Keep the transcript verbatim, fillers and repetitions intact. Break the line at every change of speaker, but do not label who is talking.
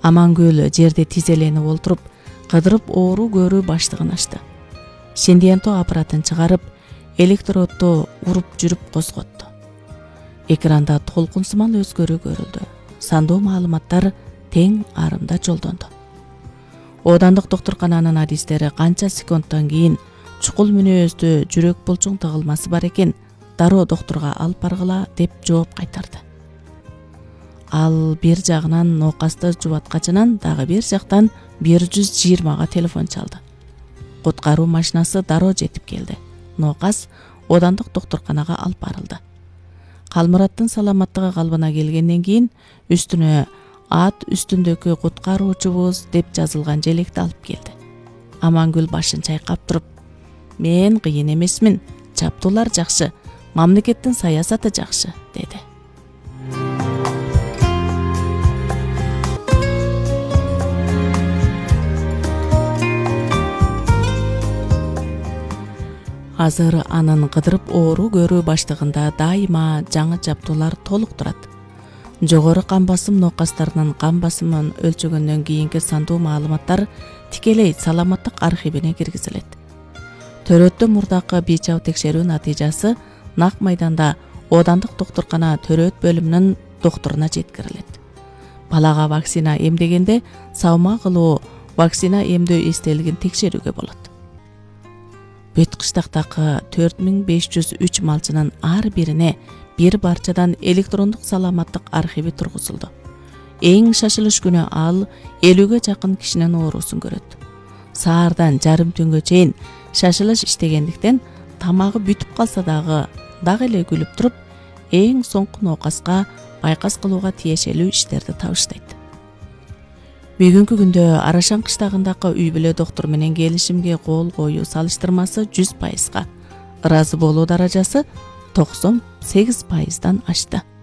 Амангүл жерде тизеленип олтуруп, кыдырып оору көрүү баштыгын ачты. Шендиенто аппаратын чыгарып, электродду уруп жүрүп козготту. Экранда толкун сыман өзгөрүү көрүлдү. Сандуу маалыматтар тең арымда жолдонду. Оодандык доктуркананын адистери канча секундтан кийин чукул мүнөздүү жүрөк булчуң тыгылмасы бар экен, дароо доктурга алып баргыла деп жооп кайтарды. Ал бир жагынан ноокасты жубаткачынан, дагы бир жактан бир жүз жыйырмага телефон чалды. Куткаруу машинасы дароо жетип келди. Ноокас оодандык доктурканага алып барылды. Калмураттын саламаттыгы калыбына келгенден кийин үстүнө ат үстүндөгү куткаруучубуз деп жазылган желекти алып келди. Амангүл башын чайкап туруп: "Мен кыйын эмесмин, чаптуулар жакшы, мамлекеттин саясаты жакшы", деди. Азыр анын кыдырып оору көрүү баштыгында дайыма жаңы чаптуулар толук турат. Жогору кан басым ноокастарынын кан басымын өлчөгөндөн кийинки сандуу маалыматтар тикелей саламаттык архивине киргизилет. Төрөттө мурдакы бийчав текшерүү натыйжасы нак майданда оодандык доктуркана төрөт бөлүмүнүн доктуруна жеткирилет. Балага вакцина эмдегенде саама кылуу вакцина эмдөө эстелигин текшерүүгө болот. Бүт кыштактагы төрт миң беш жүз үч малчынын ар бирине бир барчадан электрондук саламаттык архиви тургузулду. Эң шашылыш күнү ал элүүгө жакын кишинин оорусун көрөт. Саардан жарым түнгө чейин шашылыш иштегендиктен тамагы бүтүп калса дагы дагы эле күлүп туруп, эң соңку ноокаска байкас кылууга тиешелүү иштерди табыштайт. Бүгүнкү күндө Арашан кыштагындагы үй бүлө доктур менен келишимге кол коюу салыштырмасы жүз пайызга, ыраазы болуу даражасы токсон сегиз пайыздан ашты.